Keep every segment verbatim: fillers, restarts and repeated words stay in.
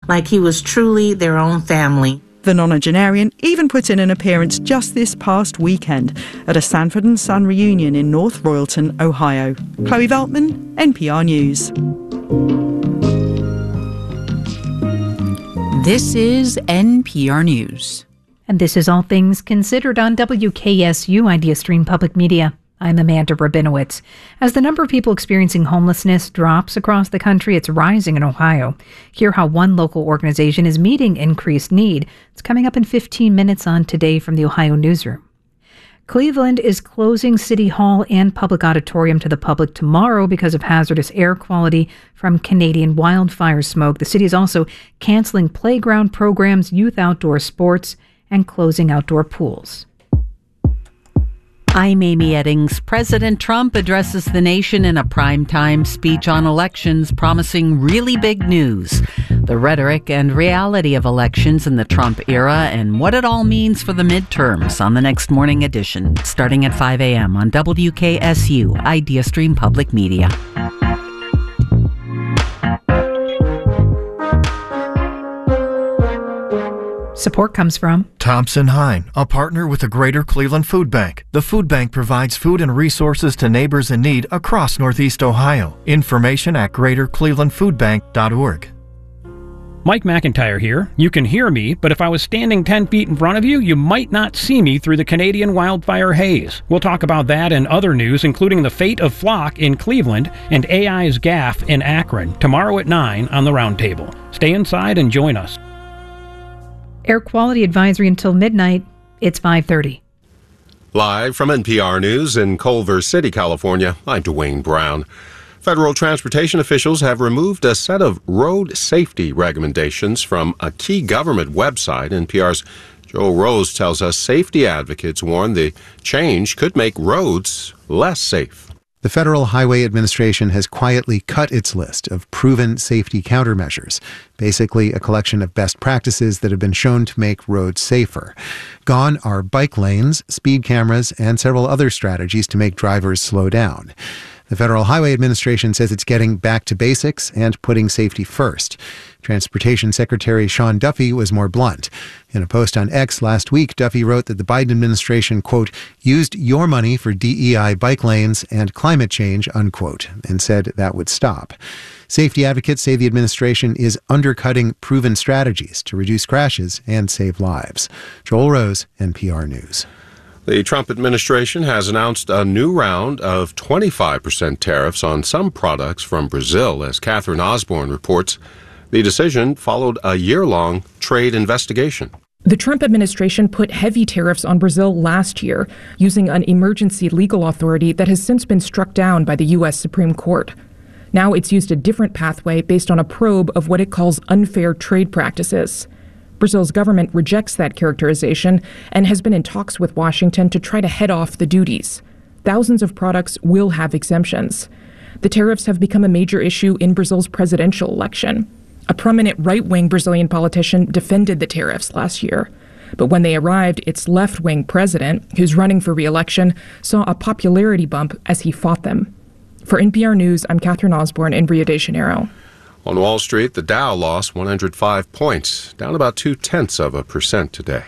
like he was truly their own family. The nonagenarian even put in an appearance just this past weekend at a Sanford and Son reunion in North Royalton, Ohio. Chloe Veltman, N P R News. This is N P R News. And this is All Things Considered on W K S U Idea Stream Public Media. I'm Amanda Rabinowitz. As the number of people experiencing homelessness drops across the country, it's rising in Ohio. Hear how one local organization is meeting increased need. It's coming up in fifteen minutes on Today from the Ohio Newsroom. Cleveland is closing City Hall and Public Auditorium to the public tomorrow because of hazardous air quality from Canadian wildfire smoke. The city is also canceling playground programs, youth outdoor sports, and closing outdoor pools. I'm Amy Eddings. President Trump addresses the nation in a primetime speech on elections, promising really big news. The rhetoric and reality of elections in the Trump era and what it all means for the midterms on the next morning edition, starting at five a.m. on W K S U, Idea Stream Public Media. Support comes from Thompson Hine, a partner with the Greater Cleveland Food Bank. The food bank provides food and resources to neighbors in need across Northeast Ohio. Information at greater cleveland food bank dot org. Mike McIntyre here. You can hear me, but if I was standing ten feet in front of you, you might not see me through the Canadian wildfire haze. We'll talk about that and other news, including the fate of Flock in Cleveland and A I's G A F in Akron, tomorrow at nine on the Roundtable. Stay inside and join us. Air quality advisory until midnight. It's five thirty. Live from N P R News in Culver City, California, I'm Dwayne Brown. Federal transportation officials have removed a set of road safety recommendations from a key government website. N P R's Joel Rose tells us safety advocates warn the change could make roads less safe. The Federal Highway Administration has quietly cut its list of proven safety countermeasures, basically a collection of best practices that have been shown to make roads safer. Gone are bike lanes, speed cameras, and several other strategies to make drivers slow down. The Federal Highway Administration says it's getting back to basics and putting safety first. Transportation Secretary Sean Duffy was more blunt. In a post on X last week, Duffy wrote that the Biden administration, quote, used your money for D E I bike lanes and climate change, unquote, and said that would stop. Safety advocates say the administration is undercutting proven strategies to reduce crashes and save lives. Joel Rose, N P R News. The Trump administration has announced a new round of twenty-five percent tariffs on some products from Brazil, as Catherine Osborne reports. The decision followed a year-long trade investigation. The Trump administration put heavy tariffs on Brazil last year, using an emergency legal authority that has since been struck down by the U S Supreme Court. Now it's used a different pathway based on a probe of what it calls unfair trade practices. Brazil's government rejects that characterization and has been in talks with Washington to try to head off the duties. Thousands of products will have exemptions. The tariffs have become a major issue in Brazil's presidential election. A prominent right-wing Brazilian politician defended the tariffs last year. But when they arrived, its left-wing president, who's running for re-election, saw a popularity bump as he fought them. For N P R News, I'm Catherine Osborne in Rio de Janeiro. On Wall Street, the Dow lost one hundred five points, down about two-tenths of a percent today.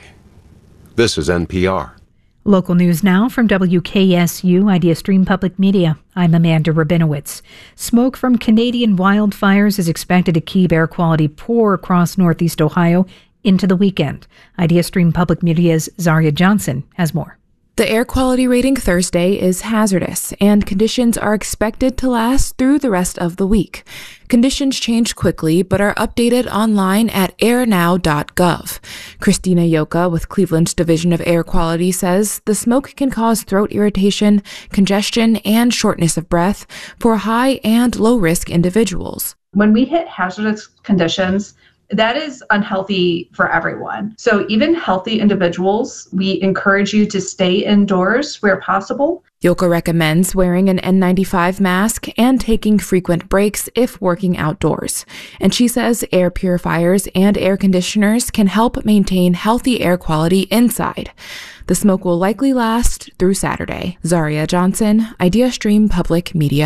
This is N P R. Local news now from W K S U Idea Stream Public Media. I'm Amanda Rabinowitz. Smoke from Canadian wildfires is expected to keep air quality poor across Northeast Ohio into the weekend. Idea Stream Public Media's Zaria Johnson has more. The air quality rating Thursday is hazardous, and conditions are expected to last through the rest of the week. Conditions change quickly, but are updated online at air now dot gov. Christina Yoka with Cleveland's Division of Air Quality says the smoke can cause throat irritation, congestion, and shortness of breath for high and low-risk individuals. When we hit hazardous conditions, that is unhealthy for everyone. So even healthy individuals, we encourage you to stay indoors where possible. Yoka recommends wearing an N ninety-five mask and taking frequent breaks if working outdoors. And she says air purifiers and air conditioners can help maintain healthy air quality inside. The smoke will likely last through Saturday. Zaria Johnson, Idea Stream Public Media.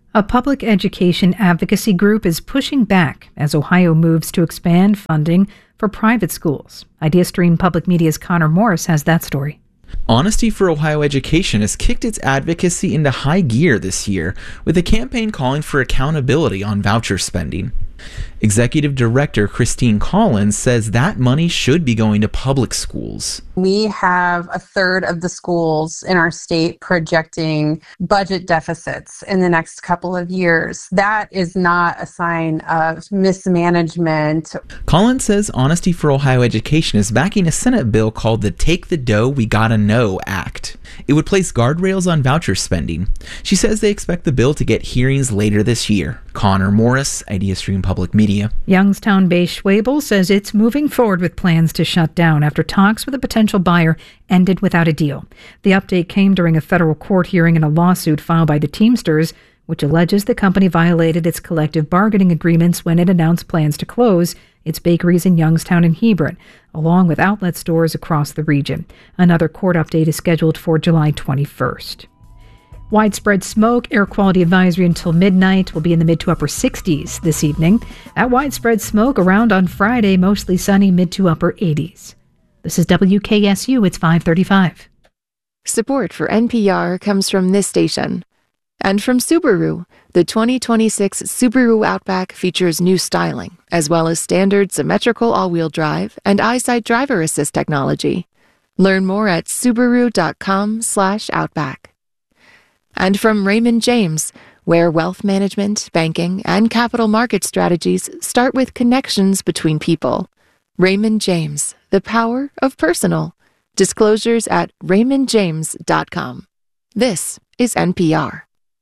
A public education advocacy group is pushing back as Ohio moves to expand funding for private schools. IdeaStream Public Media's Connor Morris has that story. Honesty for Ohio Education has kicked its advocacy into high gear this year with a campaign calling for accountability on voucher spending. Executive Director Christine Collins says that money should be going to public schools. We have a third of the schools in our state projecting budget deficits in the next couple of years. That is not a sign of mismanagement. Collins says Honesty for Ohio Education is backing a Senate bill called the Take the Dough We Gotta Know Act. It would place guardrails on voucher spending. She says they expect the bill to get hearings later this year. Connor Morris, IdeaStream Public Media. Youngstown-based Schwabel says it's moving forward with plans to shut down after talks with a potential buyer ended without a deal. The update came during a federal court hearing in a lawsuit filed by the Teamsters, which alleges the company violated its collective bargaining agreements when it announced plans to close its bakeries in Youngstown and Hebron, along with outlet stores across the region. Another court update is scheduled for July twenty-first. Widespread smoke, air quality advisory until midnight, will be in the mid to upper sixties this evening. That widespread smoke around on Friday, mostly sunny, mid to upper eighties. This is W K S U, it's five thirty-five. Support for N P R comes from this station. And from Subaru, the twenty twenty-six Subaru Outback features new styling, as well as standard symmetrical all-wheel drive and EyeSight driver assist technology. Learn more at Subaru.com slash Outback. And from Raymond James, where wealth management, banking, and capital market strategies start with connections between people. Raymond James, the power of personal. Disclosures at raymond james dot com. This is N P R.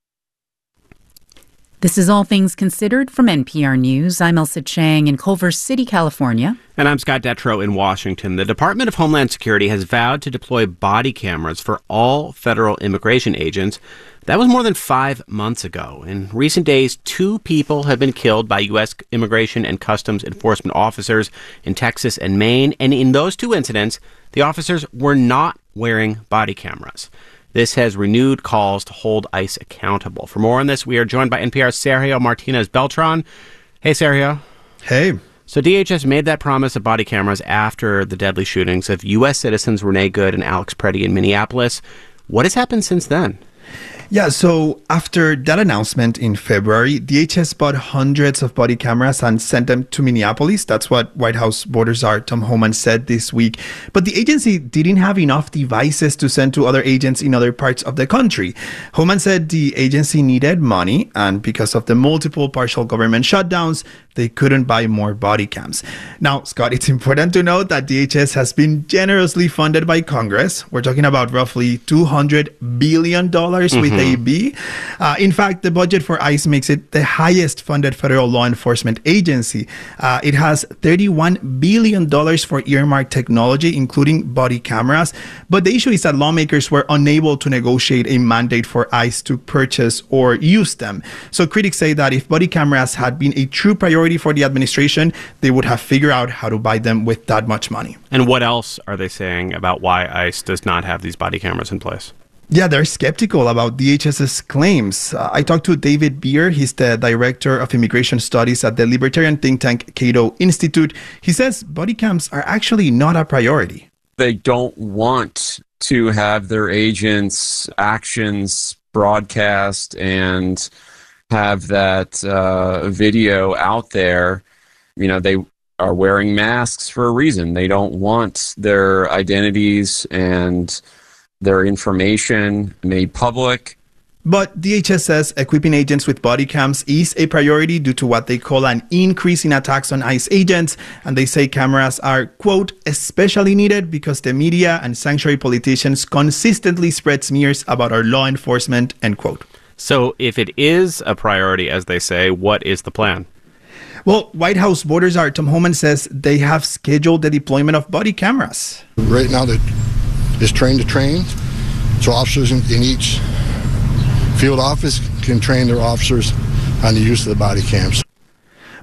This is All Things Considered from N P R News. I'm Elsa Chang in Culver City, California. And I'm Scott Detrow in Washington. The Department of Homeland Security has vowed to deploy body cameras for all federal immigration agents. That was more than five months ago. In recent days, two people have been killed by U S Immigration and Customs Enforcement officers in Texas and Maine. And in those two incidents, the officers were not wearing body cameras. This has renewed calls to hold ICE accountable. For more on this, we are joined by N P R's Sergio Martinez Beltran. Hey, Sergio. Hey. So D H S made that promise of body cameras after the deadly shootings of U S citizens Renee Good and Alex Preddy in Minneapolis. What has happened since then? Yeah, so after that announcement in February, D H S bought hundreds of body cameras and sent them to Minneapolis. That's what White House Border Czar Tom Homan said this week. But the agency didn't have enough devices to send to other agents in other parts of the country. Homan said the agency needed money, and because of the multiple partial government shutdowns, they couldn't buy more body cams. Now, Scott, it's important to note that D H S has been generously funded by Congress. We're talking about roughly two hundred billion dollars mm-hmm. with A B. Uh, in fact, the budget for ICE makes it the highest funded federal law enforcement agency. Uh, it has thirty-one billion dollars for earmarked technology, including body cameras. But the issue is that lawmakers were unable to negotiate a mandate for ICE to purchase or use them. So critics say that if body cameras had been a true priority for the administration, they would have figured out how to buy them with that much money. And what else are they saying about why ICE does not have these body cameras in place? Yeah, they're skeptical about DHS's claims. Uh, I talked to David Beer. He's the director of immigration studies at the libertarian think tank Cato Institute. He says body cams are actually not a priority. They don't want to have their agents' actions broadcast and have that uh, video out there. You know, they are wearing masks for a reason. They don't want their identities and their information made public. But D H S says equipping agents with body cams is a priority due to what they call an increase in attacks on ICE agents. And they say cameras are, quote, especially needed because the media and sanctuary politicians consistently spread smears about our law enforcement, end quote. So if it is a priority, as they say, what is the plan? Well, White House Border Czar Tom Homan says they have scheduled the deployment of body cameras. Right now, the is trained to train, so officers in, in each field office can train their officers on the use of the body cams.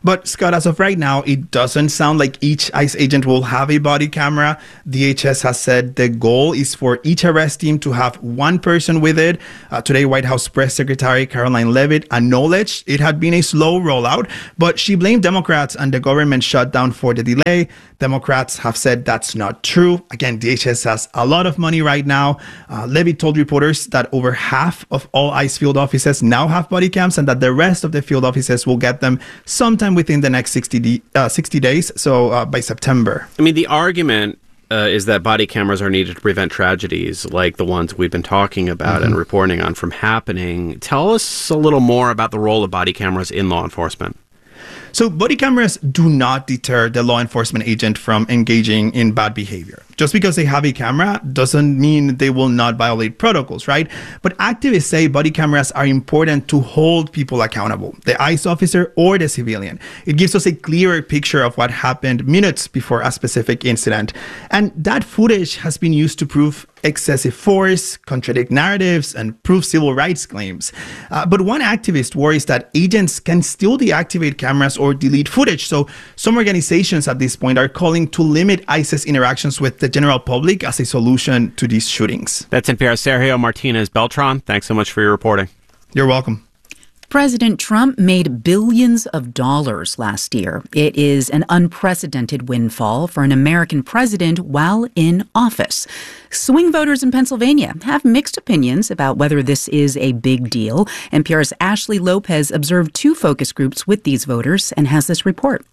But Scott, as of right now, it doesn't sound like each ICE agent will have a body camera. D H S has said the goal is for each arrest team to have one person with it. Uh, today, White House Press Secretary Caroline Leavitt acknowledged it had been a slow rollout, but she blamed Democrats and the government shutdown for the delay. Democrats have said that's not true. Again, D H S has a lot of money right now. Uh, Leavitt told reporters that over half of all ICE field offices now have body cams and that the rest of the field offices will get them sometime within the next sixty, d- uh, sixty days, so uh, by September. I mean, the argument uh, is that body cameras are needed to prevent tragedies like the ones we've been talking about mm-hmm. and reporting on from happening. Tell us a little more about the role of body cameras in law enforcement. So body cameras do not deter the law enforcement agent from engaging in bad behavior. Just because they have a camera doesn't mean they will not violate protocols, right? But activists say body cameras are important to hold people accountable, the ICE officer or the civilian. It gives us a clearer picture of what happened minutes before a specific incident. And that footage has been used to prove excessive force, contradict narratives, and prove civil rights claims. Uh, but one activist worries that agents can still deactivate cameras or delete footage. So some organizations at this point are calling to limit ICE's interactions with the general public as a solution to these shootings. That's N P R's Sergio Martinez Beltran. Thanks so much for your reporting. You're welcome. President Trump made billions of dollars last year. It is an unprecedented windfall for an American president while in office. Swing voters in Pennsylvania have mixed opinions about whether this is a big deal. N P R's Ashley Lopez observed two focus groups with these voters and has this report.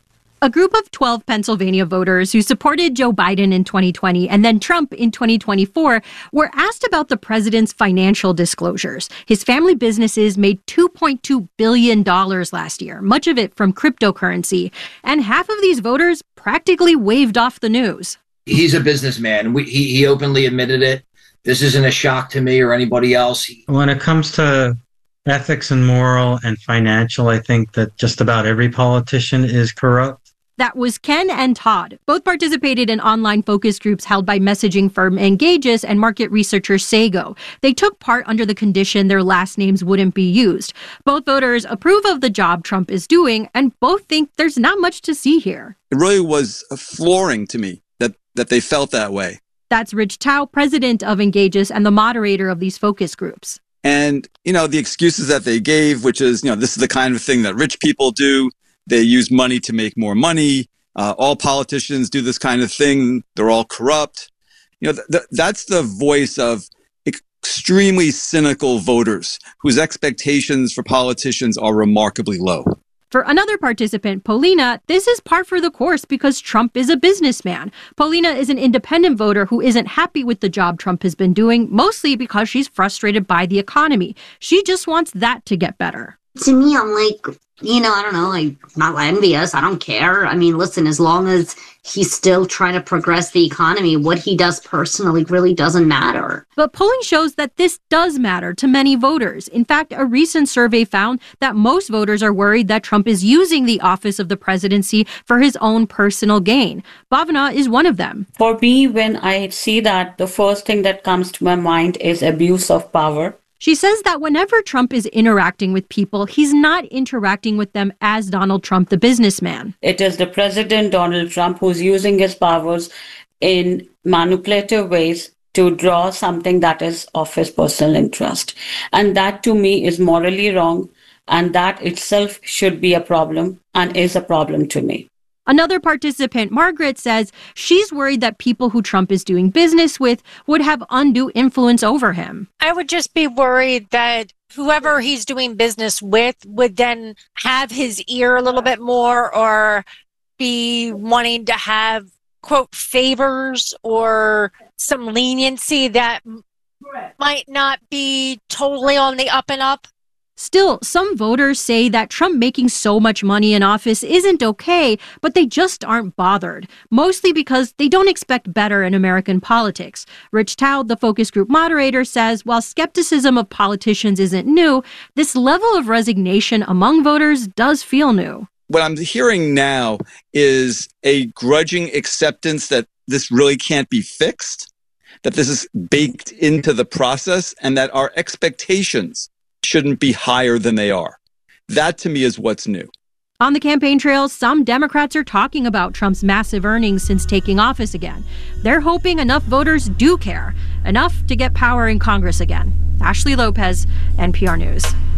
A group of twelve Pennsylvania voters who supported Joe Biden in twenty twenty and then Trump in twenty twenty-four were asked about the president's financial disclosures. His family businesses made two point two billion dollars last year, much of it from cryptocurrency. And half of these voters practically waved off the news. He's a businessman. We, he, he openly admitted it. This isn't a shock to me or anybody else. When it comes to ethics and moral and financial, I think that just about every politician is corrupt. That was Ken and Todd. Both participated in online focus groups held by messaging firm Engages and market researcher Sago. They took part under the condition their last names wouldn't be used. Both voters approve of the job Trump is doing, and both think there's not much to see here. It really was flooring to me that, that they felt that way. That's Rich Tao, president of Engages and the moderator of these focus groups. And, you know, the excuses that they gave, which is, you know, this is the kind of thing that rich people do. They use money to make more money. Uh, all politicians do this kind of thing. They're all corrupt. You know, th- th- that's the voice of extremely cynical voters whose expectations for politicians are remarkably low. For another participant, Paulina, this is par for the course because Trump is a businessman. Paulina is an independent voter who isn't happy with the job Trump has been doing, mostly because she's frustrated by the economy. She just wants that to get better. To me, I'm like, you know, I don't know, I'm not envious. I don't care. I mean, listen, as long as he's still trying to progress the economy, what he does personally really doesn't matter. But polling shows that this does matter to many voters. In fact, a recent survey found that most voters are worried that Trump is using the office of the presidency for his own personal gain. Bhavna is one of them. For me, when I see that, the first thing that comes to my mind is abuse of power. She says that whenever Trump is interacting with people, he's not interacting with them as Donald Trump, the businessman. It is the President Donald Trump who's using his powers in manipulative ways to draw something that is of his personal interest. And that to me is morally wrong. And that itself should be a problem and is a problem to me. Another participant, Margaret, says she's worried that people who Trump is doing business with would have undue influence over him. I would just be worried that whoever he's doing business with would then have his ear a little bit more or be wanting to have, quote, favors or some leniency that might not be totally on the up and up. Still, some voters say that Trump making so much money in office isn't okay, but they just aren't bothered, mostly because they don't expect better in American politics. Rich Tao, the focus group moderator, says while skepticism of politicians isn't new, this level of resignation among voters does feel new. What I'm hearing now is a grudging acceptance that this really can't be fixed, that this is baked into the process, and that our expectations shouldn't be higher than they are. That to me is what's new. On the campaign trail, some Democrats are talking about Trump's massive earnings since taking office again. They're hoping enough voters do care, enough to get power in Congress again. Ashley Lopez, N P R News.